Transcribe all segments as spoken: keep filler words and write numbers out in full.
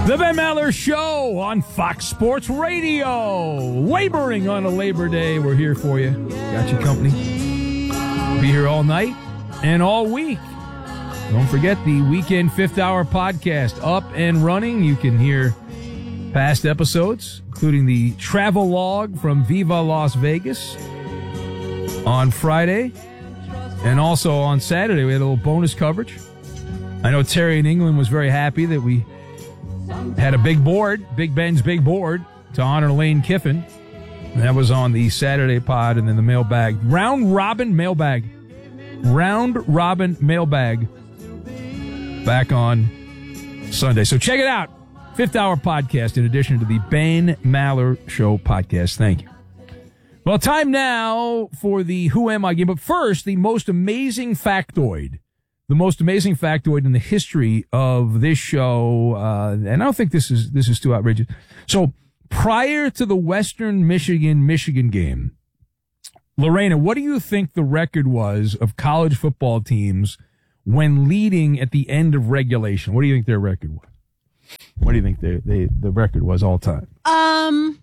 The Ben Maller Show on Fox Sports Radio. Laboring on a Labor Day. We're here for you. Got your company. Be here all night and all week. Don't forget the Weekend Fifth Hour podcast up and running. You can hear past episodes, including the travel log from Viva Las Vegas on Friday. And also on Saturday, we had a little bonus coverage. I know Terry in England was very happy that we had a big board, Big Ben's big board, to honor Lane Kiffin. That was on the Saturday pod, and then the mailbag. Round robin mailbag. Round robin mailbag back on Sunday. So check it out. Fifth Hour podcast in addition to the Ben Maller Show podcast. Thank you. Well, time now for the Who Am I game. But first, the most amazing factoid. The most amazing factoid in the history of this show, uh, and I don't think this is this is too outrageous. So, prior to the Western Michigan-Michigan game, Lorena, what do you think the record was of college football teams when leading at the end of regulation? What do you think their record was? What do you think they, they, the record was all time? Um,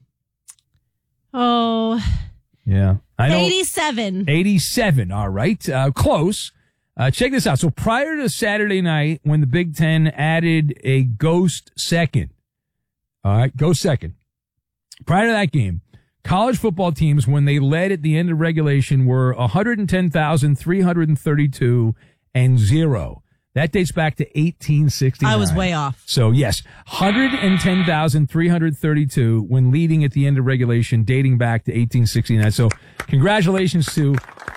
oh, yeah, I know. eighty-seven. eighty-seven. All right, uh, close. Uh, check this out. So prior to Saturday night, when the Big Ten added a ghost second, all right, ghost second. Prior to that game, college football teams, when they led at the end of regulation, were one hundred ten thousand three hundred thirty-two and zero. That dates back to eighteen sixty-nine. I was way off. So yes, one hundred ten thousand three hundred thirty-two when leading at the end of regulation, dating back to eighteen sixty-nine. So congratulations to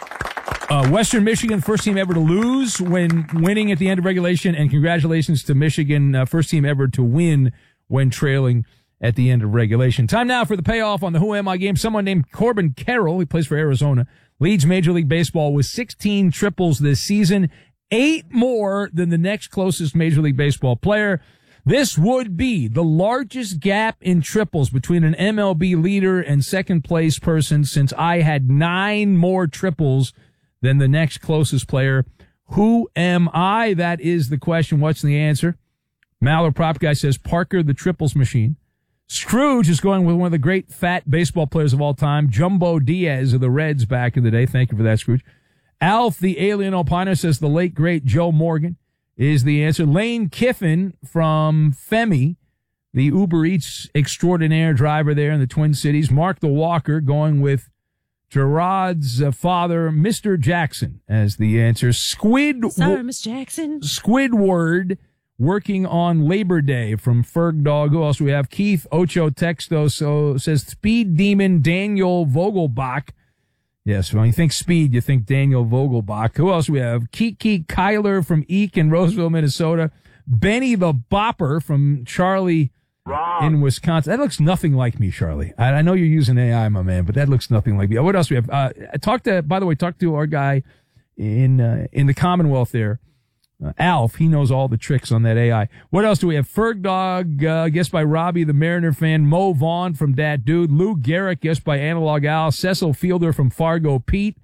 Uh, Western Michigan, first team ever to lose when winning at the end of regulation, and congratulations to Michigan, uh, first team ever to win when trailing at the end of regulation. Time now for the payoff on the Who Am I game. Someone named Corbin Carroll, he plays for Arizona, leads Major League Baseball with sixteen triples this season, eight more than the next closest Major League Baseball player. This would be the largest gap in triples between an M L B leader and second place person since I had nine more triples than the next closest player. Who am I? That is the question. What's the answer? Maller Prop Guy says Parker the Triples Machine. Scrooge is going with one of the great fat baseball players of all time, Jumbo Diaz of the Reds back in the day. Thank you for that, Scrooge. Alf the Alien Opiner says the late, great Joe Morgan is the answer. Lane Kiffin from Femi, the Uber Eats extraordinaire driver there in the Twin Cities. Mark the Walker going with Gerard's uh, father, Mister Jackson, as the answer. Squid. Sorry, Miss Jackson. Squidward working on Labor Day from Ferg Dog. Who else do we have? Keith Ocho Texto so says Speed Demon Daniel Vogelbach. Yes, when you think speed, you think Daniel Vogelbach. Who else do we have? Kiki Kyler from Eek in Roseville, Minnesota. Benny the Bopper from Charlie Wrong. In Wisconsin. That looks nothing like me, Charlie. I, I know you're using A I, my man, but that looks nothing like me. What else do we have? Uh, talk to, by the way, talk to our guy in, uh, in the Commonwealth there. Uh, Alf, he knows all the tricks on that A I. What else do we have? Ferg Dog, uh, guessed by Robbie, the Mariner fan. Mo Vaughn from Dat Dude. Lou Garrett, guessed by Analog Al. Cecil Fielder from Fargo Pete.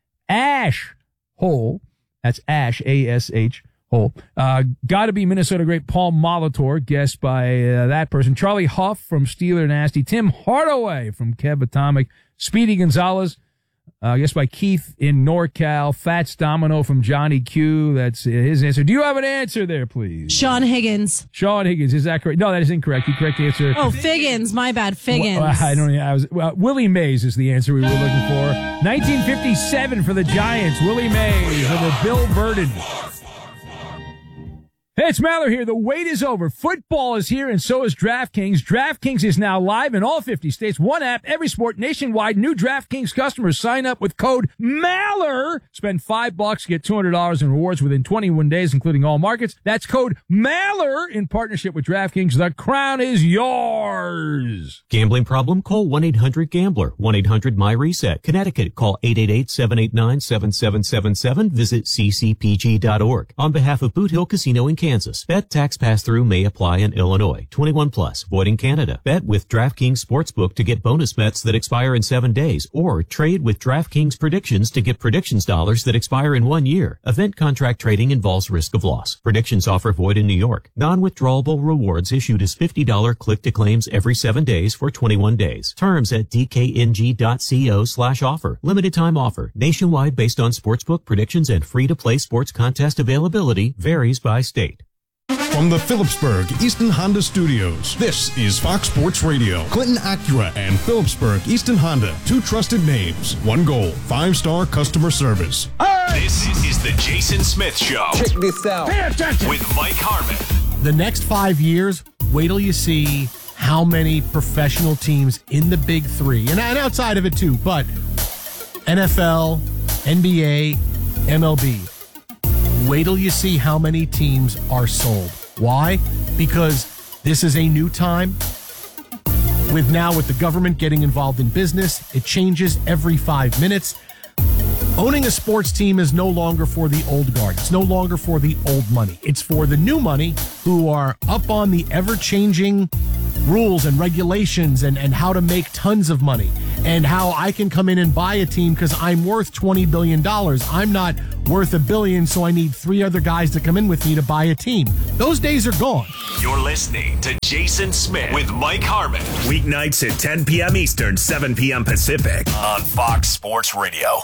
Ash Hole. That's Ash, A S H. Uh, gotta be Minnesota great Paul Molitor, guessed by uh, that person. Charlie Huff from Steeler Nasty. Tim Hardaway from Kev Atomic. Speedy Gonzalez, uh, guessed by Keith in NorCal. Fats Domino from Johnny Q. That's his answer. Do you have an answer there, please? Sean Higgins. Sean Higgins, is that correct? No, that is incorrect. The correct answer. Oh, Figgins. My bad. Figgins. Well, I don't know. I was, well, Willie Mays is the answer we were looking for. nineteen fifty-seven for the Giants. Willie Mays over Bill Burden. Hey, it's Maller here. The wait is over. Football is here, and so is DraftKings. DraftKings is now live in all fifty states. One app, every sport, nationwide. New DraftKings customers sign up with code MALLER. Spend five bucks, get two hundred dollars in rewards within twenty-one days, including all markets. That's code MALLER in partnership with DraftKings. The crown is yours. Gambling problem? Call one eight hundred gambler. one eight hundred my reset. Connecticut, call eight eight eight, seven eight nine, seven seven seven seven. Visit c c p g dot org. On behalf of Boot Hill Casino and Kansas. Bet tax pass-through may apply in Illinois. twenty-one plus. Void in Canada. Bet with DraftKings Sportsbook to get bonus bets that expire in seven days. Or trade with DraftKings Predictions to get predictions dollars that expire in one year. Event contract trading involves risk of loss. Predictions offer void in New York. Non-withdrawable rewards issued as fifty dollars click-to-claims every seven days for twenty-one days. Terms at dkng.co slash offer. Limited time offer. Nationwide based on sportsbook predictions and free-to-play sports contest availability varies by state. From the Phillipsburg Easton Honda Studios, this is Fox Sports Radio. Clinton Acura and Phillipsburg Easton Honda, two trusted names, one goal, five-star customer service. This is the Jason Smith Show. Check this out. Pay attention. With Mike Harmon. The next five years, wait till you see how many professional teams in the big three, and outside of it too, but N F L, N B A, M L B. Wait till you see how many teams are sold. Why? Because this is a new time. With now with the government getting involved in business, it changes every five minutes. Owning a sports team is no longer for the old guard. It's no longer for the old money. It's for the new money who are up on the ever-changing rules and regulations and, and how to make tons of money and how I can come in and buy a team because I'm worth twenty billion dollars. I'm not worth a billion, so I need three other guys to come in with me to buy a team. Those days are gone. You're listening to Jason Smith with Mike Harmon. Weeknights at ten p.m. Eastern, seven p.m. Pacific on Fox Sports Radio.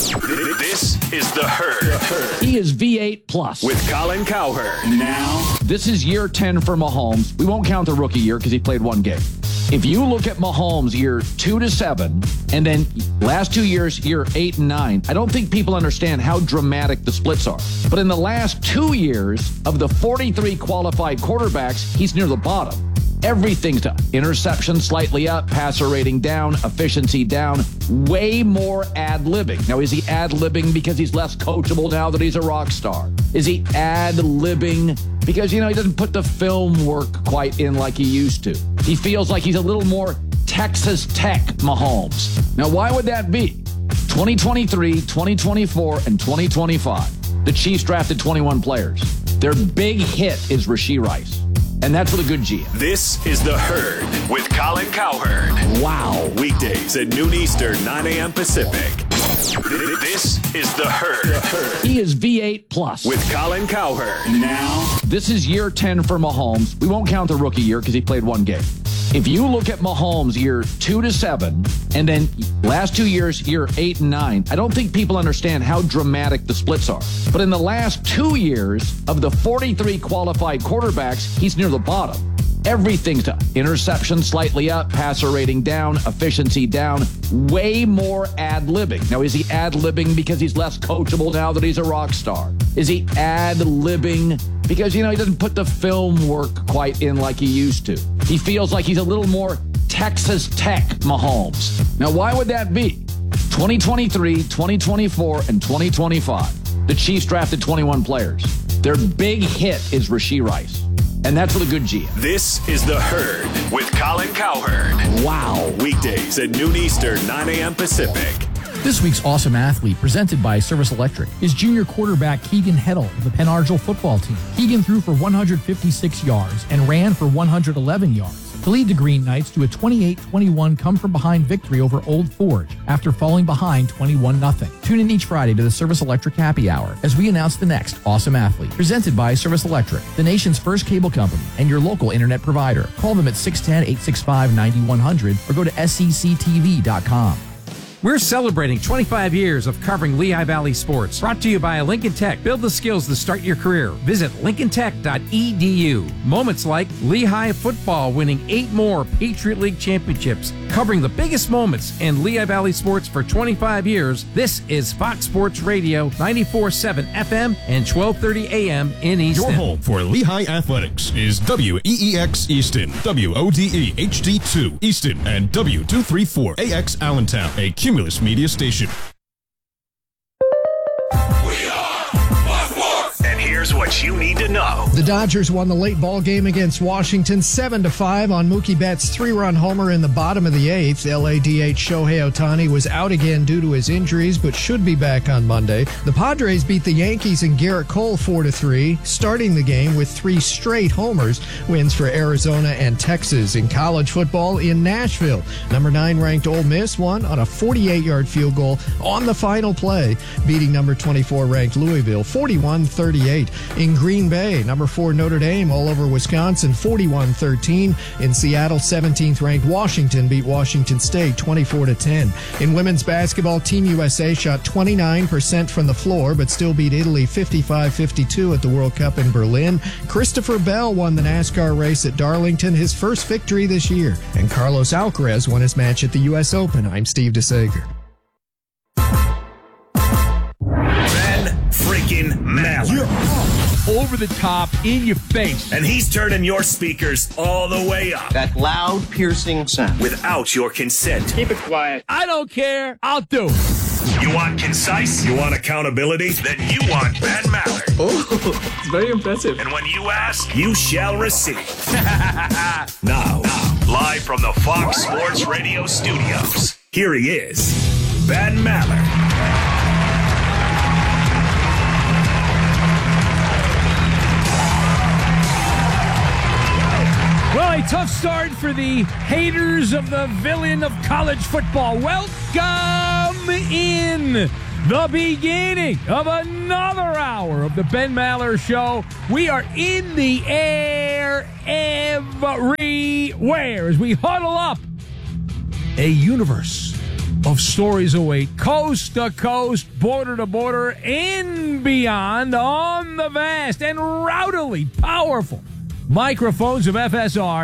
This is The Herd. He is V eight plus. With Colin Cowherd. Now, this is year ten for Mahomes. We won't count the rookie year because he played one game. If you look at Mahomes year two to seven, and then last two years, year eight and nine, I don't think people understand how dramatic the splits are. But in the last two years of the forty-three qualified quarterbacks, he's near the bottom. Everything's done. Interception slightly up, passer rating down, efficiency down, way more ad-libbing. Now, is he ad-libbing because he's less coachable now that he's a rock star? Is he ad-libbing because, you know, he doesn't put the film work quite in like he used to? He feels like he's a little more Texas Tech Mahomes. Now, why would that be? twenty twenty-three, twenty twenty-four, and twenty twenty-five. The Chiefs drafted twenty-one players. Their big hit is Rashee Rice. And that's with a good G M. This is The Herd with Colin Cowherd. Wow. Weekdays at noon Eastern, nine a.m. Pacific. This is The Herd. He is V eight plus. With Colin Cowherd. Now, this is year ten for Mahomes. We won't count the rookie year because he played one game. If you look at Mahomes year two to seven, and then last two years, year eight and nine, I don't think people understand how dramatic the splits are. But in the last two years of the forty-three qualified quarterbacks, he's near the bottom. Everything's done. Interception slightly up, passer rating down, efficiency down, way more ad-libbing. Now, is he ad-libbing because he's less coachable now that he's a rock star? Is he ad-libbing because, you know, he doesn't put the film work quite in like he used to? He feels like he's a little more Texas Tech Mahomes. Now, why would that be? twenty twenty-three, twenty twenty-four, and twenty twenty-five. The Chiefs drafted twenty-one players. Their big hit is Rashee Rice. And that's with a good G M. This is The Herd with Colin Cowherd. Wow. Weekdays at noon Eastern, nine a.m. Pacific. This week's Awesome Athlete, presented by Service Electric, is junior quarterback Keegan Heddle of the Penn Argyle football team. Keegan threw for one hundred fifty-six yards and ran for one hundred eleven yards to lead the Green Knights to a twenty-eight twenty-one come-from-behind victory over Old Forge after falling behind twenty-one nothing. Tune in each Friday to the Service Electric Happy Hour as we announce the next Awesome Athlete, presented by Service Electric, the nation's first cable company and your local internet provider. Call them at six one zero, eight six five, nine one zero zero or go to S C C T V dot com. We're celebrating twenty-five years of covering Lehigh Valley sports. Brought to you by Lincoln Tech. Build the skills to start your career. Visit lincoln tech dot e d u. Moments like Lehigh football winning eight more Patriot League championships. Covering the biggest moments in Lehigh Valley sports for twenty-five years. This is Fox Sports Radio, ninety-four point seven F M and twelve thirty A M in Easton. Your home for Lehigh Athletics is W E E X Easton, W O D E H D two Easton, and W two thirty-four A X Allentown, a Cumulus Media station. We are Fox Sports. And here's Here's what you need to know. The Dodgers won the late ball game against Washington seven to five on Mookie Betts' three-run homer in the bottom of the eighth. L A D H Shohei Ohtani was out again due to his injuries, but should be back on Monday. The Padres beat the Yankees and Garrett Cole four to three, starting the game with three straight homers. Wins for Arizona and Texas. In college football in Nashville, number nine ranked Ole Miss won on a forty-eight-yard field goal on the final play, beating number twenty-four ranked Louisville forty-one thirty-eight. In Green Bay, number four Notre Dame all over Wisconsin forty-one thirteen. In Seattle, seventeenth ranked Washington beat Washington State twenty-four to ten. In women's basketball, Team U S A shot twenty-nine percent from the floor, but still beat Italy fifty-five fifty-two at the World Cup in Berlin. Christopher Bell won the NASCAR race at Darlington, his first victory this year. And Carlos Alcaraz won his match at the U S Open. I'm Steve DeSager. Ben freaking Maller. You're over the top, in your face. And he's turning your speakers all the way up. That loud, piercing sound. Without your consent. Keep it quiet. I don't care. I'll do it. You want concise? You want accountability? Then you want Ben Maller. Oh, it's very impressive. And when you ask, you shall receive. now, now, live from the Fox Sports Radio studios, here he is, Ben Maller. Well, a tough start for the haters of the villain of college football. Welcome in the beginning of another hour of the Ben Maller Show. We are in the air everywhere as we huddle up. A universe of stories await, coast to coast, border to border, and beyond on the vast and rowdily powerful microphones of F S R,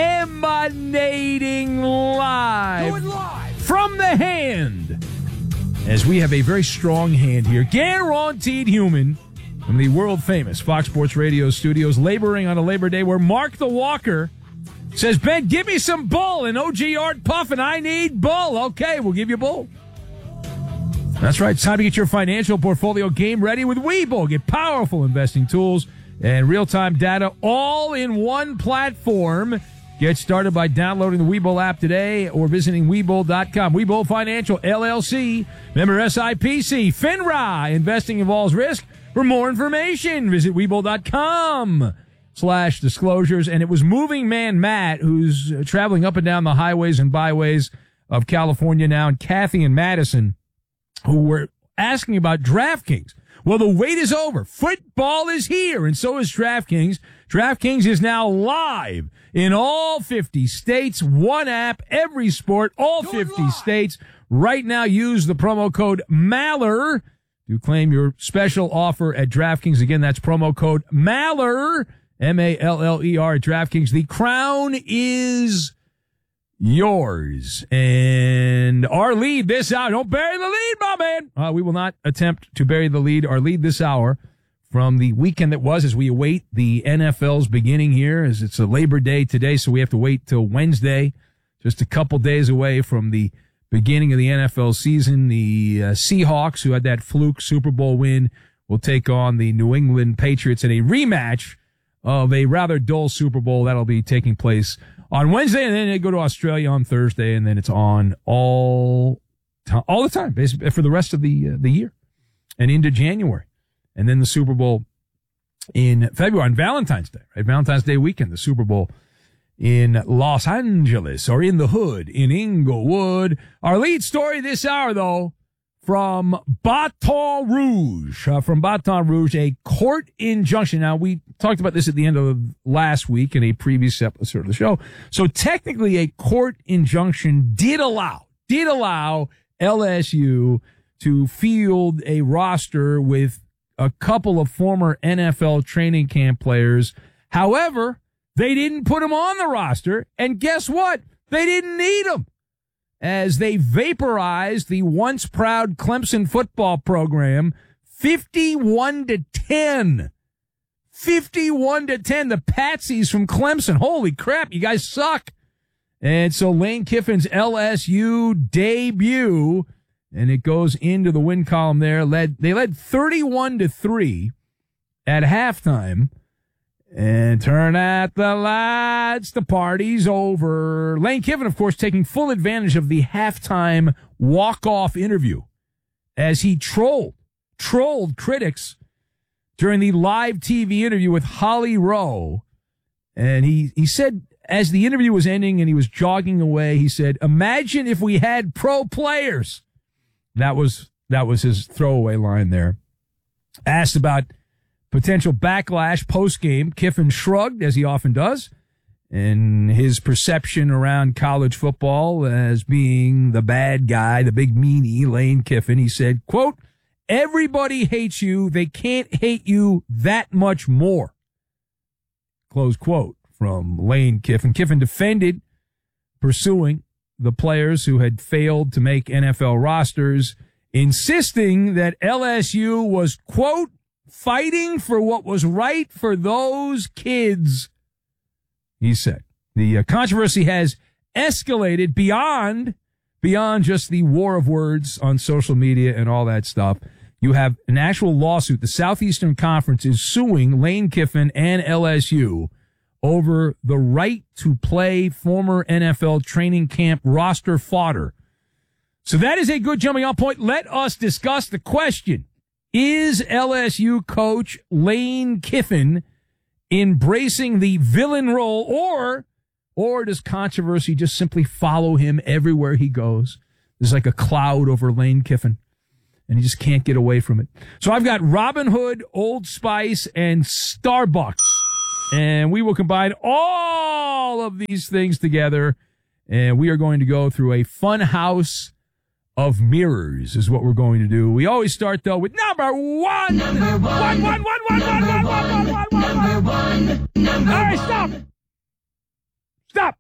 emanating live, Going live from the hand, as we have a very strong hand here, guaranteed human, from the world-famous Fox Sports Radio studios, laboring on a Labor Day where Mark the Walker says, Ben, give me some bull, and O G Art Puffin, I need bull. Okay, we'll give you bull. That's right, it's time to get your financial portfolio game ready with Webull. Get powerful investing tools and real-time data all in one platform. Get started by downloading the Webull app today or visiting Webull dot com. Webull Financial, L L C, member S I P C, FINRA. Investing involves risk. For more information, visit Webull dot com slash disclosures. And it was Moving Man Matt, who's traveling up and down the highways and byways of California now, and Kathy and Madison, who were asking about DraftKings. Well, the wait is over. Football is here, and so is DraftKings. DraftKings is now live in all fifty states. One app, every sport, all fifty states. Right now, use the promo code Maller to claim your special offer at DraftKings. Again, that's promo code Maller, M A L L E R at DraftKings. The crown is yours. And our lead this hour, don't bury the lead, my man. Uh, we will not attempt to bury the lead. Our lead this hour from the weekend that was, as we await the N F L's beginning here, as it's a Labor Day today, so we have to wait till Wednesday, just a couple days away from the beginning of the N F L season. The uh, Seahawks, who had that fluke Super Bowl win, will take on the New England Patriots in a rematch of a rather dull Super Bowl. That'll be taking place on Wednesday, and then they go to Australia on Thursday, and then it's on all to- all the time, basically, for the rest of the uh, the year and into January. And then the Super Bowl in February, on Valentine's Day, right? Valentine's Day weekend, the Super Bowl in Los Angeles, or in the hood, in Inglewood. Our lead story this hour, though, from Baton Rouge. Uh, from Baton Rouge, a court injunction. Now, we talked about this at the end of last week in a previous episode of the show. So technically, a court injunction did allow, did allow L S U to field a roster with a couple of former N F L training camp players. However, they didn't put them on the roster. And guess what? They didn't need them, as they vaporized the once proud Clemson football program fifty-one to ten. fifty-one to ten. The Patsies from Clemson. Holy crap, you guys suck. And so Lane Kiffin's L S U debut, and it goes into the win column there. Led they led thirty-one to three at halftime. And turn out the lights, the party's over. Lane Kiffin, of course, taking full advantage of the halftime walk-off interview as he trolled, trolled critics during the live T V interview with Holly Rowe. And he, he said, as the interview was ending and he was jogging away, he said, imagine if we had pro players. That was, that was his throwaway line there. Asked about potential backlash post-game, Kiffin shrugged, as he often does, and his perception around college football as being the bad guy, the big meanie, Lane Kiffin. He said, quote, everybody hates you. They can't hate you that much more. Close quote from Lane Kiffin. Kiffin defended pursuing the players who had failed to make N F L rosters, insisting that L S U was, quote, fighting for what was right for those kids, he said. The uh, controversy has escalated beyond, beyond just the war of words on social media and all that stuff. You have an actual lawsuit. The Southeastern Conference is suing Lane Kiffin and L S U over the right to play former N F L training camp roster fodder. So that is a good jumping off point. Let us discuss the question. Is L S U coach Lane Kiffin embracing the villain role, or or does controversy just simply follow him everywhere he goes? There's like a cloud over Lane Kiffin, and he just can't get away from it. So I've got Robin Hood, Old Spice, and Starbucks, and we will combine all of these things together, and we are going to go through a fun house of mirrors is what we're going to do. We always start, though, with number one. Number one. One, one, one, one, one, one, one, one, one, one. Number All right, stop. Stop.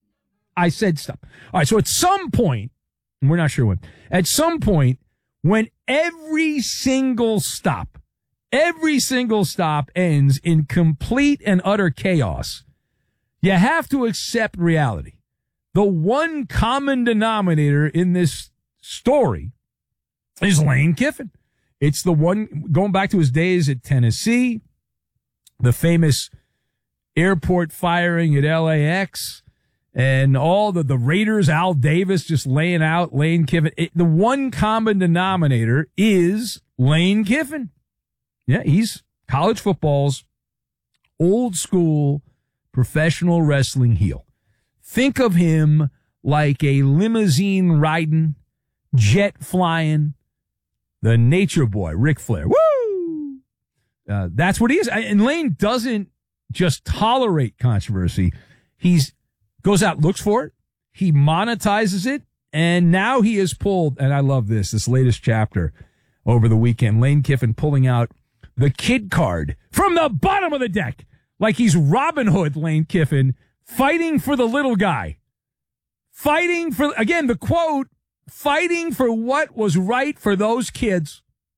I said stop. All right, so at some point, and we're not sure when, at some point, when every single stop, every single stop ends in complete and utter chaos, you have to accept reality. The one common denominator in this story is Lane Kiffin. It's the one going back to his days at Tennessee, the famous airport firing at L A X, and all the, the Raiders, Al Davis just laying out Lane Kiffin. It, the one common denominator is Lane Kiffin. Yeah, he's college football's old school professional wrestling heel. Think of him like a limousine riding, jet flying, the nature boy, Ric Flair. Woo! Uh, that's what he is. And Lane doesn't just tolerate controversy. He's goes out, looks for it. He monetizes it. And now he is pulled. And I love this, this latest chapter over the weekend. Lane Kiffin pulling out the kid card from the bottom of the deck. Like he's Robin Hood, Lane Kiffin, fighting for the little guy. Fighting for, again, the quote, fighting for what was right for those kids.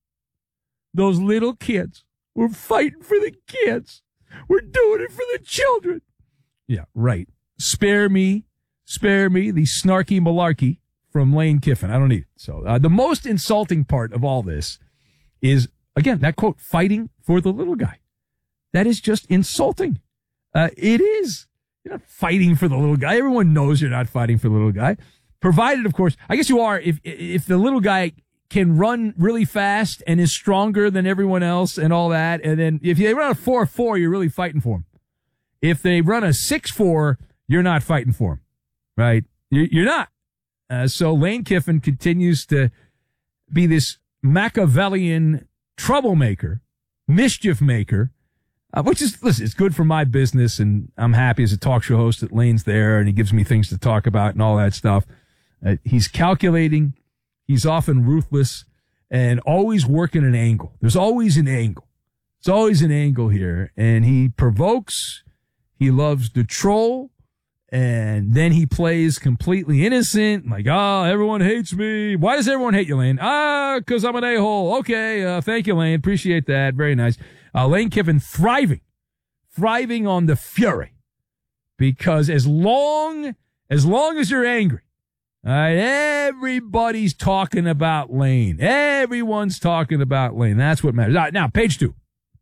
Those little kids. We're fighting for the kids. We're doing it for the children. Yeah, right. Spare me, spare me the snarky malarkey from Lane Kiffin. I don't need it. So uh, the most insulting part of all this is, again, that quote, fighting for the little guy. That is just insulting. Uh, it is. You're not fighting for the little guy. Everyone knows you're not fighting for the little guy. Provided, of course, I guess you are if if the little guy can run really fast and is stronger than everyone else and all that. And then if they run a four four, you're really fighting for him. If they run a six four, you're not fighting for him, right? You're not. Uh, so Lane Kiffin continues to be this Machiavellian troublemaker, mischief maker, uh, which is, listen, it's good for my business, and I'm happy as a talk show host that Lane's there and he gives me things to talk about and all that stuff. Uh, he's calculating. He's often ruthless and always working an angle. There's always an angle. There's always an angle here. And he provokes. He loves to troll. And then he plays completely innocent. Like, oh, everyone hates me. Why does everyone hate you, Lane? Ah, because I'm an a-hole. Okay, uh, thank you, Lane. Appreciate that. Very nice. Uh, Lane Kiffin thriving. Thriving on the fury. Because as long, as long as you're angry, all right, everybody's talking about Lane. Everyone's talking about Lane. That's what matters. All right, now, page two.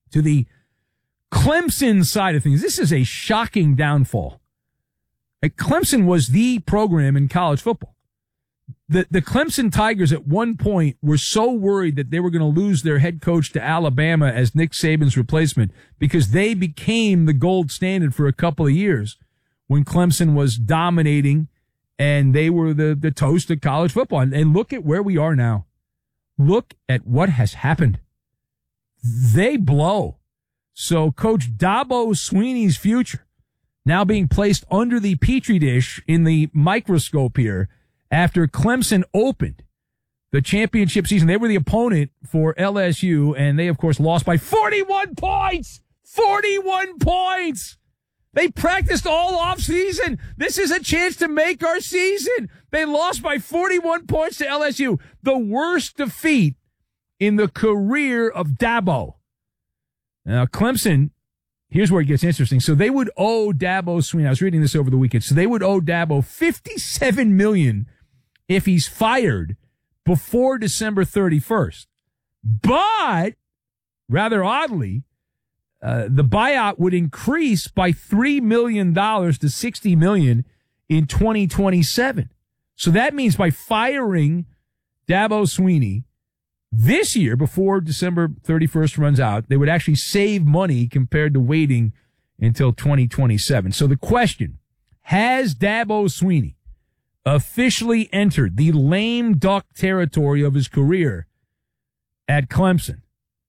to the Clemson side of things. This is a shocking downfall. Like, Clemson was the program in college football. The the Clemson Tigers at one point were so worried that they were going to lose their head coach to Alabama as Nick Saban's replacement because they became the gold standard for a couple of years when Clemson was dominating and they were the, the toast of college football. And, and look at where we are now. Look at what has happened. They blow. So Coach Dabo Swinney's future now being placed under the Petri dish in the microscope here after Clemson opened the championship season. They were the opponent for L S U, and they, of course, lost by forty-one points. forty-one points. They practiced all offseason. This is a chance to make our season. They lost by forty-one points to L S U. The worst defeat in the career of Dabo. Now, Clemson, here's where it gets interesting. So they would owe Dabo Swinney. I was reading this over the weekend. So they would owe Dabo fifty-seven million dollars if he's fired before December thirty-first. But, rather oddly, uh, the buyout would increase by three million dollars to sixty million dollars in twenty twenty-seven. So that means by firing Dabo Swinney this year, before December thirty-first runs out, they would actually save money compared to waiting until twenty twenty-seven. So the question, has Dabo Swinney officially entered the lame duck territory of his career at Clemson?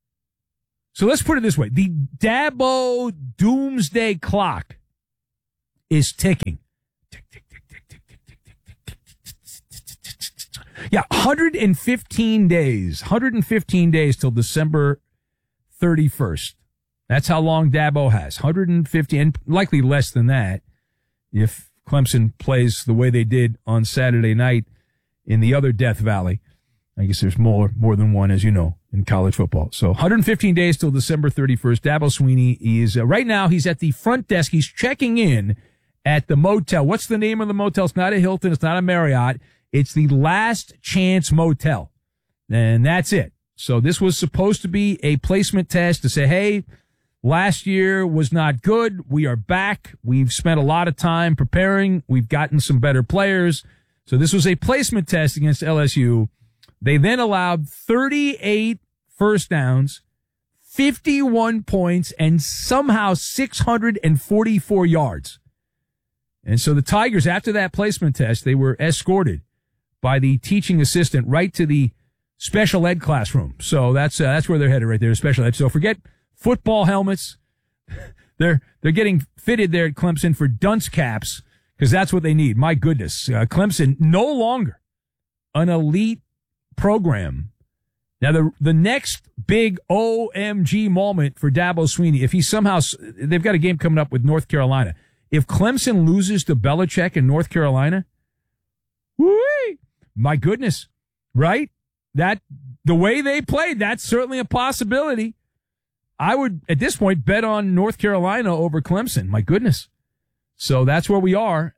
So let's put it this way. The Dabo doomsday clock is ticking. Tick, tick, tick, tick, tick, tick, tick, tick, tick, tick. Yeah, one hundred fifteen days. one hundred fifteen days till December thirty-first. That's how long Dabo has. one hundred fifty, and likely less than that if Clemson plays the way they did on Saturday night in the other Death Valley. I guess there's more more than one, as you know, in college football. So one hundred fifteen days till December thirty-first. Dabo Swinney is, uh, right now, he's at the front desk. He's checking in at the motel. What's the name of the motel? It's not a Hilton. It's not a Marriott. It's the Last Chance Motel. And that's it. So this was supposed to be a placement test to say, hey, last year was not good. We are back. We've spent a lot of time preparing. We've gotten some better players. So this was a placement test against L S U. They then allowed thirty-eight first downs, fifty-one points, and somehow six hundred forty-four yards. And so the Tigers, after that placement test, they were escorted by the teaching assistant right to the special ed classroom. So that's uh, that's where they're headed right there, special ed. So forget football helmets. They're they're getting fitted there at Clemson for dunce caps because that's what they need. My goodness, uh, Clemson no longer an elite program. Now the the next big O M G moment for Dabo Swinney, if he somehow, they've got a game coming up with North Carolina. If Clemson loses to Belichick in North Carolina, whoo-wee, my goodness, right? That the way they played, that's certainly a possibility. I would, at this point, bet on North Carolina over Clemson. My goodness. So that's where we are,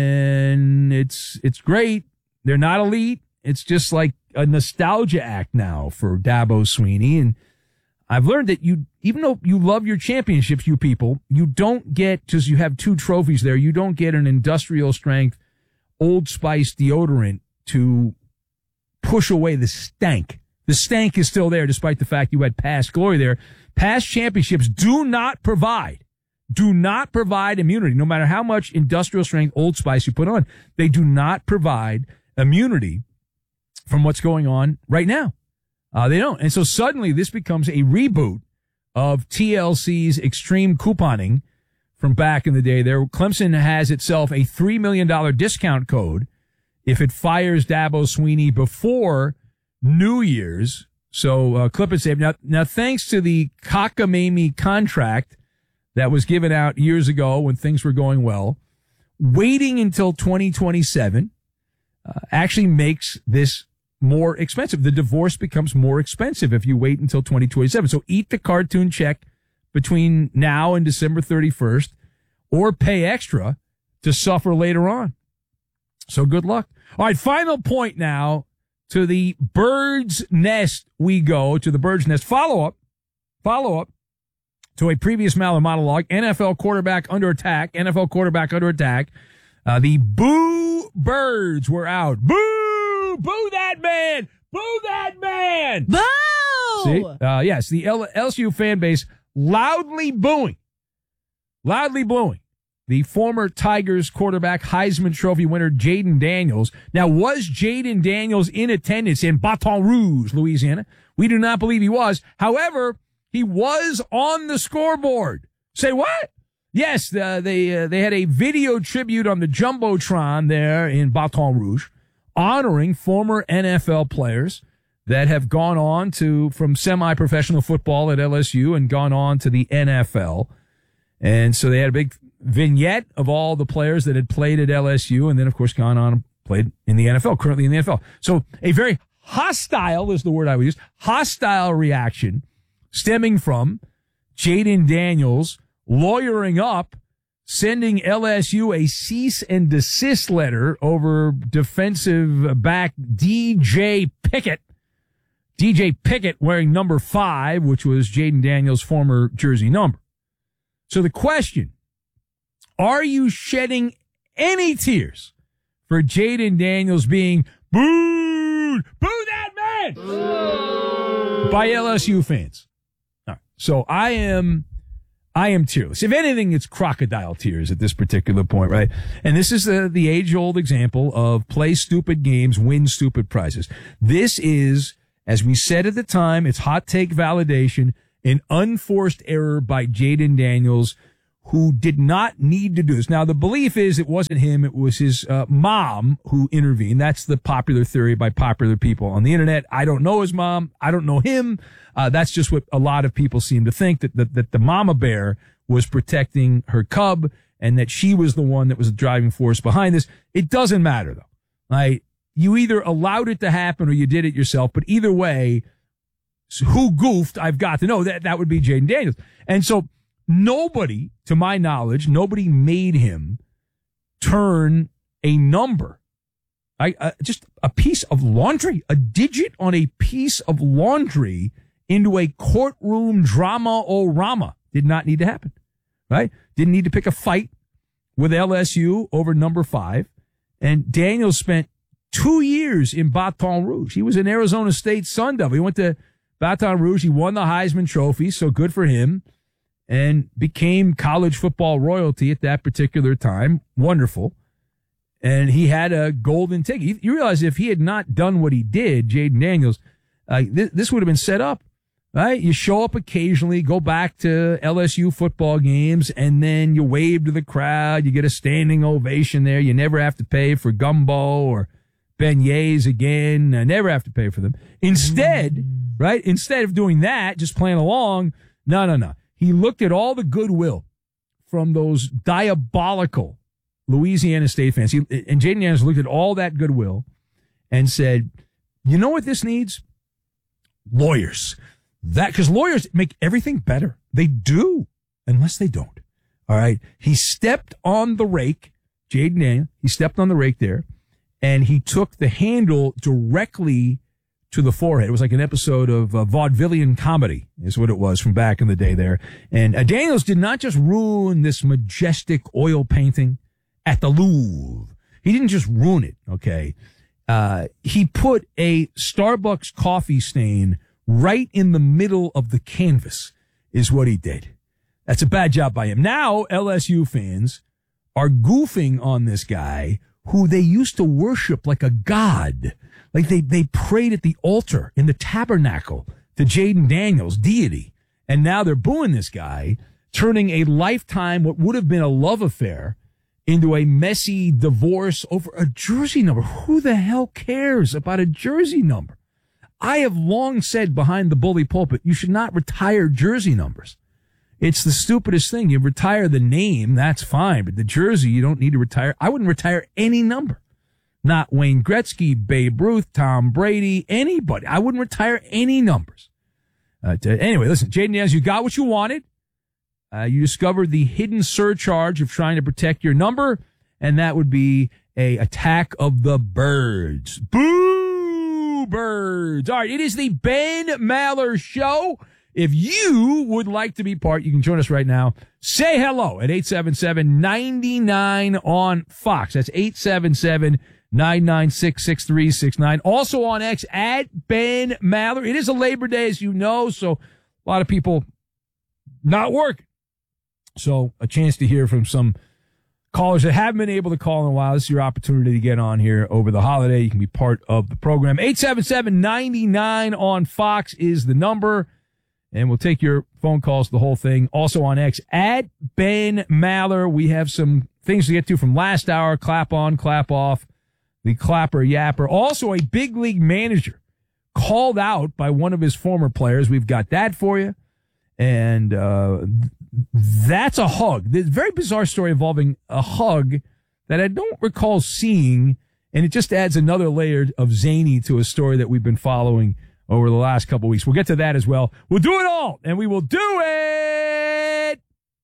and it's it's great. They're not elite. It's just like a nostalgia act now for Dabo Swinney. And I've learned that you, even though you love your championships, you people, you don't get, because you have two trophies there, you don't get an industrial strength Old Spice deodorant to push away the stank. The stank is still there despite the fact you had past glory there. Past championships do not provide, do not provide immunity. No matter how much industrial strength Old Spice you put on, they do not provide immunity from what's going on right now. Uh, they don't. And so suddenly this becomes a reboot of T L C's extreme couponing from back in the day there. Clemson has itself a three million dollars discount code if it fires Dabo Swinney before New Year's. So uh, clip and save. Now, now, thanks to the cockamamie contract that was given out years ago when things were going well, waiting until twenty twenty-seven uh, actually makes this more expensive. The divorce becomes more expensive if you wait until twenty twenty-seven. So eat the cartoon check between now and December thirty-first, or pay extra to suffer later on. So good luck. All right, final point now. To the bird's nest we go, to the bird's nest. Follow up, follow up. to a previous Maller monologue. N F L quarterback under attack. N F L quarterback under attack. Uh, the Boo Birds were out. Boo! Boo that man! Boo that man! Boo! See? Uh, yes, the L- LSU fan base loudly booing. Loudly booing. The former Tigers quarterback, Heisman Trophy winner, Jaden Daniels. Now, was Jaden Daniels in attendance in Baton Rouge, Louisiana? We do not believe he was. However, he was on the scoreboard. Say what? Yes, uh, they uh, they had a video tribute on the Jumbotron there in Baton Rouge, honoring former N F L players that have gone on to from semi-professional football at L S U and gone on to the N F L. And so they had a big vignette of all the players that had played at L S U and then, of course, gone on and played in the N F L, currently in the N F L. So a very hostile is the word I would use, hostile reaction stemming from Jaden Daniels lawyering up, sending L S U a cease and desist letter over defensive back D J Pickett. D J Pickett wearing number five, which was Jaden Daniels' former jersey number. So the question, are you shedding any tears for Jaden Daniels being booed, boo that man, Boo. by L S U fans? All right. So I am, I am tearless. If anything, it's crocodile tears at this particular point, right? And this is the, the age-old example of play stupid games, win stupid prizes. This is, as we said at the time, it's hot take validation, an unforced error by Jaden Daniels, who did not need to do this. Now, the belief is it wasn't him, it was his uh, mom who intervened. That's the popular theory by popular people on the internet. I don't know his mom. I don't know him. Uh, that's just what a lot of people seem to think, that, that, that the mama bear was protecting her cub and that she was the one that was the driving force behind this. It doesn't matter, though. Right? You either allowed it to happen or you did it yourself, but either way, who goofed, I've got to know. That, that would be Jaden Daniels. And so, nobody, to my knowledge, nobody made him turn a number, I, uh, just a piece of laundry, a digit on a piece of laundry into a courtroom drama-o-rama. Did not need to happen, right? Didn't need to pick a fight with L S U over number five. And Daniels spent two years in Baton Rouge. He was an Arizona State Sun Devil. He went to Baton Rouge. He won the Heisman Trophy, so good for him. And became college football royalty at that particular time. Wonderful. And he had a golden ticket. You realize if he had not done what he did, Jaden Daniels, uh, th- this would have been set up, right? You show up occasionally, go back to L S U football games, and then you wave to the crowd. You get a standing ovation there. You never have to pay for gumbo or beignets again. Uh, never have to pay for them. Instead, right, instead of doing that, just playing along, no, no, no. He looked at all the goodwill from those diabolical Louisiana State fans. He, and Jaden Daniels looked at all that goodwill and said, you know what this needs? Lawyers. That, because lawyers make everything better. They do, unless they don't. All right. He stepped on the rake, Jaden Daniels, he stepped on the rake there, and he took the handle directly to the forehead. It was like an episode of uh, vaudevillian comedy is what it was from back in the day there. And uh, Daniels did not just ruin this majestic oil painting at the Louvre. He didn't just ruin it, okay? Uh, he put a Starbucks coffee stain right in the middle of the canvas is what he did. That's a bad job by him. Now L S U fans are goofing on this guy who they used to worship like a god. Like they, they prayed at the altar in the tabernacle to Jaden Daniels, deity. And now they're booing this guy, turning a lifetime, what would have been a love affair, into a messy divorce over a jersey number. Who the hell cares about a jersey number? I have long said behind the bully pulpit, you should not retire jersey numbers. It's the stupidest thing. You retire the name, that's fine, but the jersey, you don't need to retire. I wouldn't retire any number. Not Wayne Gretzky, Babe Ruth, Tom Brady, anybody. I wouldn't retire any numbers. Uh, to, anyway, listen, Jaden Daniels, you got what you wanted. Uh, you discovered the hidden surcharge of trying to protect your number, and that would be a attack of the birds. Boo, birds. All right, it is the Ben Maller Show. if you would like to be part, you can join us right now. Say hello at eight seven seven, nine nine on Fox. That's eight seven seven, nine nine six, six three six nine. Also on X at Ben Maller. It is a Labor Day, as you know, so a lot of people not working. So a chance to hear from some callers that haven't been able to call in a while. This is your opportunity to get on here over the holiday. You can be part of the program. eight seven seven, nine nine on Fox is the number. And we'll take your phone calls, the whole thing. Also on X, at Ben Maller. We have some things to get to from last hour. Clap on, clap off. The clapper yapper. Also a big league manager called out by one of his former players. We've got that for you. And uh that's a hug. There's a very bizarre story involving a hug that I don't recall seeing. And it just adds another layer of zany to a story that we've been following over the last couple of weeks. We'll get to that as well. We'll do it all, and we will do it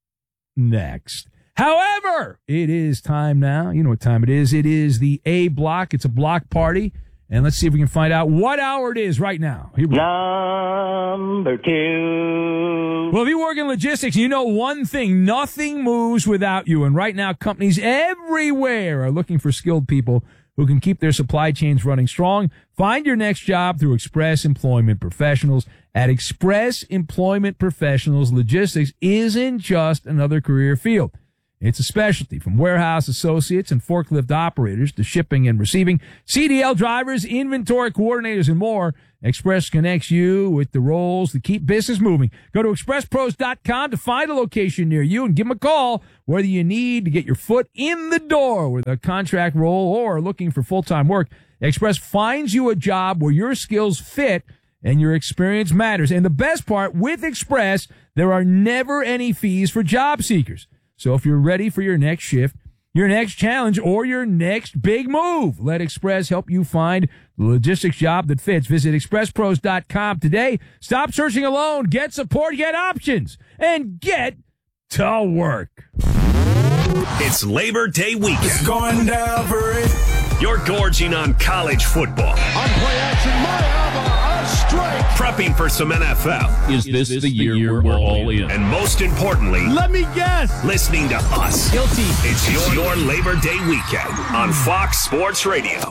next. However, it is time now. You know what time it is. It is the A block. It's a block party. And let's see if we can find out what hour it is right now. Here we go. Number two. Well, if you work in logistics, you know one thing. Nothing moves without you. And right now, companies everywhere are looking for skilled people who can keep their supply chains running strong. Find your next job through Express Employment Professionals. At Express Employment Professionals, logistics isn't just another career field. It's a specialty, from warehouse associates and forklift operators to shipping and receiving, C D L drivers, inventory coordinators, and more. Express connects you with the roles that keep business moving. Go to express pros dot com to find a location near you and give them a call, whether you need to get your foot in the door with a contract role or looking for full-time work. Express finds you a job where your skills fit and your experience matters. And the best part, with Express, there are never any fees for job seekers. So if you're ready for your next shift, your next challenge, or your next big move, let Express help you find the logistics job that fits. Visit express pros dot com today. Stop searching alone. Get support, get options, and get to work. It's Labor Day weekend. It's going down for it. You're gorging on college football. On play action, Mayava, a strike. Prepping for some N F L. Is this, is this the, the year, year we're all in? And most importantly, let me guess, listening to us. Guilty. It's your, your Labor Day weekend on Fox Sports Radio.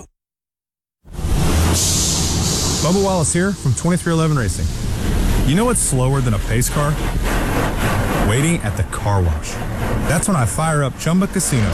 Bubba Wallace here from twenty-three eleven Racing. You know what's slower than a pace car? Waiting at the car wash. That's when I fire up Chumba Casino.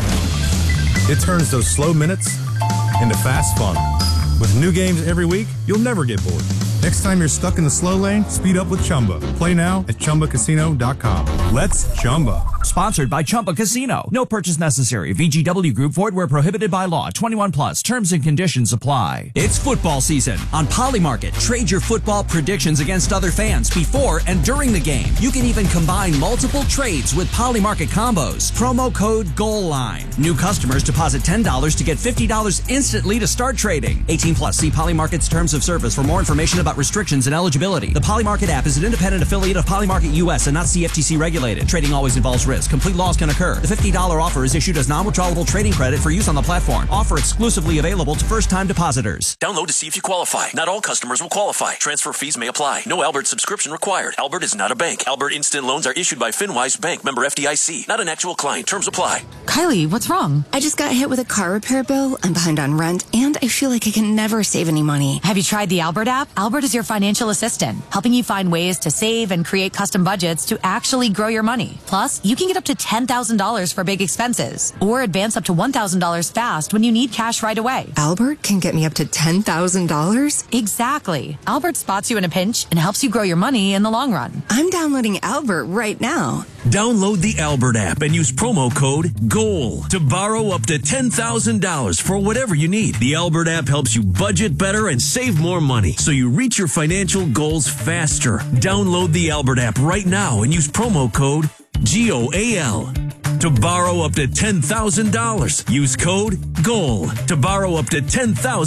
It turns those slow minutes into fast fun. With new games every week, you'll never get bored. Next time you're stuck in the slow lane, speed up with Chumba. Play now at chumba casino dot com. Let's Chumba. Sponsored by Chumba Casino. No purchase necessary. V G W Group. Void where prohibited by law. twenty-one plus. Terms and conditions apply. It's football season on Polymarket. Trade your football predictions against other fans before and during the game. You can even combine multiple trades with Polymarket combos. Promo code GOALLINE. New customers deposit ten dollars to get fifty dollars instantly to start trading. eighteen plus. See Polymarket's terms of service for more information about restrictions and eligibility. The Polymarket app is an independent affiliate of Polymarket U S and not C F T C regulated. Trading always involves risk. Complete loss can occur. The fifty dollars offer is issued as non-withdrawable trading credit for use on the platform. Offer exclusively available to first-time depositors. Download to see if you qualify. Not all customers will qualify. Transfer fees may apply. No Albert subscription required. Albert is not a bank. Albert Instant Loans are issued by FinWise Bank, member F D I C. Not an actual client. Terms apply. Kylie, what's wrong? I just got hit with a car repair bill. I'm behind on rent, and I feel like I can never save any money. Have you tried the Albert app? Albert is your financial assistant, helping you find ways to save and create custom budgets to actually grow your money. Plus, you can get up to ten thousand dollars for big expenses, or advance up to one thousand dollars fast when you need cash right away. Albert can get me up to ten thousand dollars? Exactly. Albert spots you in a pinch and helps you grow your money in the long run. I'm downloading Albert right now. Download the Albert app and use promo code GOAL to borrow up to ten thousand dollars for whatever you need. The Albert app helps you budget better and save more money, so you reach your financial goals faster. Download the Albert app right now and use promo code G O A L to borrow up to ten thousand dollars. Use code GOAL to borrow up to ten thousand dollars.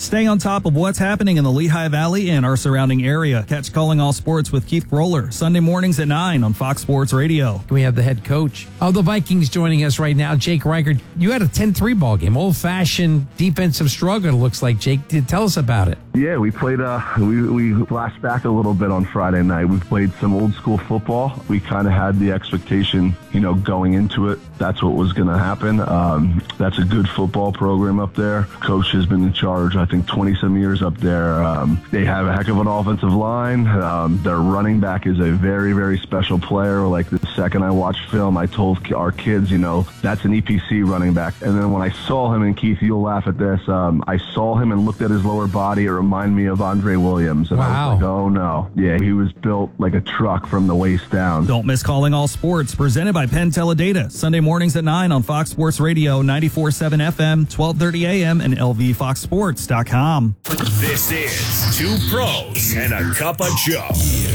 Stay on top of what's happening in the Lehigh Valley and our surrounding area. Catch Calling All Sports with Keith Roller, Sunday mornings at nine on Fox Sports Radio. We have the head coach of the Vikings joining us right now, Jake Reichert. You had a ten three ball game, old-fashioned defensive struggle, it looks like. Jake, tell us about it. Yeah, we played, uh, we, we flashed back a little bit on Friday night. We played some old school football. We kind of had the expectation, you know, going into it, that's what was going to happen. Um, that's a good football program up there. Coach has been in charge, I think, twenty-some years up there. Um, they have a heck of an offensive line. Um, their running back is a very, very special player. Like the second I watched film, I told our kids, you know, that's an E P C running back. And then when I saw him, and Keith, you'll laugh at this, um, I saw him and looked at his lower body. It reminded me of Andre Williams. And wow. I was like, oh no. Yeah, he was built like a truck from the waist down. Don't miss Calling All Sports, presented by Penn Teledata, Sunday mornings at nine on Fox Sports Radio, ninety-four point seven F M, twelve thirty A M, and L V fox sports dot com. This is Two Pros and a Cup of Joe.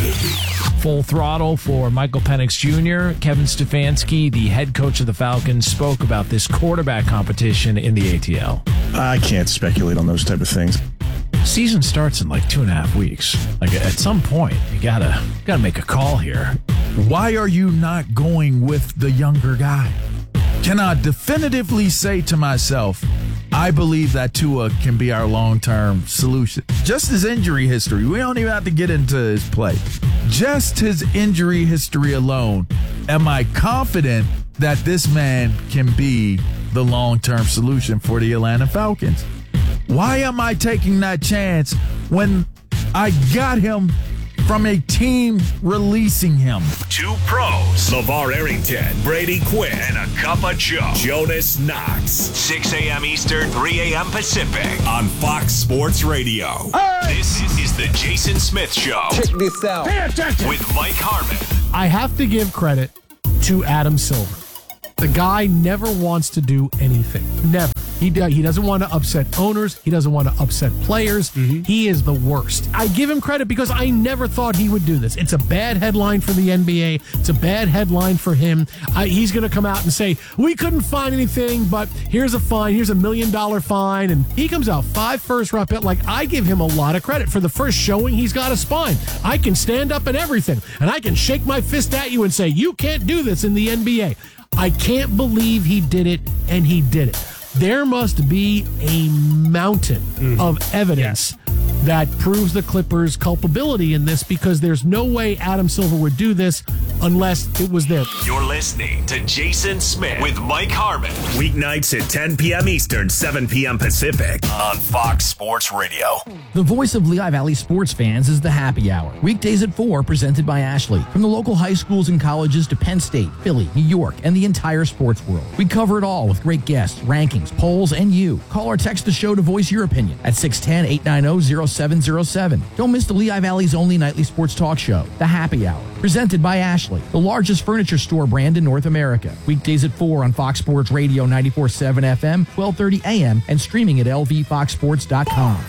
Full throttle for Michael Penix Junior Kevin Stefanski, the head coach of the Falcons, spoke about this quarterback competition in the A T L. I can't speculate on those type of things. Season starts in like two and a half weeks. Like at some point, you gotta gotta make a call here. Why are you not going with the younger guy? Can I definitively say to myself, I believe that Tua can be our long-term solution? Just his injury history. We don't even have to get into his play. Just his injury history alone. Am I confident that this man can be the long-term solution for the Atlanta Falcons? Why am I taking that chance when I got him from a team releasing him? Two Pros, LeVar Arrington, Brady Quinn, and a Cup of Joe, Jonas Knox. six a.m. Eastern, three a.m. Pacific on Fox Sports Radio. Hey! This is the Jason Smith Show. Check this out. Pay attention. With Mike Harmon. I have to give credit to Adam Silver. The guy never wants to do anything. Never. He do, he doesn't want to upset owners. He doesn't want to upset players. Mm-hmm. He is the worst. I give him credit because I never thought he would do this. It's a bad headline for the N B A. It's a bad headline for him. I, he's going to come out and say, we couldn't find anything, but here's a fine. Here's a million dollar fine. And he comes out five first round pick. Like, I give him a lot of credit for the first showing. He's got a spine. I can stand up and everything. And I can shake my fist at you and say, you can't do this in the N B A. I can't believe he did it, and he did it. There must be a mountain mm-hmm. of evidence yes. that proves the Clippers' culpability in this, because there's no way Adam Silver would do this unless it was there. You're listening to Jason Smith with Mike Harmon. Weeknights at ten p.m. Eastern, seven p.m. Pacific on Fox Sports Radio. The voice of Lehigh Valley sports fans is the Happy Hour. Weekdays at four, presented by Ashley. From the local high schools and colleges to Penn State, Philly, New York, and the entire sports world. We cover it all with great guests, rankings, polls, and you. Call or text the show to voice your opinion at six one zero, eight nine zero, zero seven zero seven. Don't miss the Lehigh Valley's only nightly sports talk show, The Happy Hour, presented by Ashley, the largest furniture store brand in North America. Weekdays at four on Fox Sports Radio ninety-four point seven F M, twelve thirty A M, and streaming at L V fox sports dot com.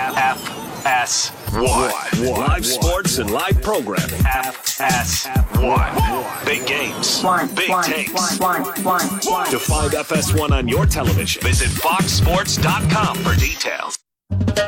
F S one. Live sports and live programming. F S one. Big games. Big takes. To find F S one on your television, visit fox sports dot com for details.